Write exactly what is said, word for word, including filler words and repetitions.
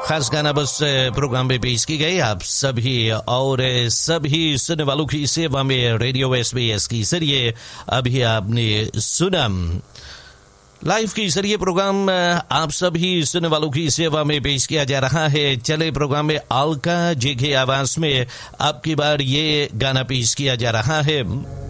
खास गाना बस प्रोग्राम में पेश की गई आप सभी और सभी सुनने वालों की सेवा में रेडियो एसबीएस के जरिए अभी आपने सुना लाइव के जरिए प्रोग्राम आप सभी सुनने वालों की सेवा में पेश किया जा रहा है। चले प्रोग्राम में अलका जी की आवाज में आपकी बार ये गाना पेश किया जा रहा है।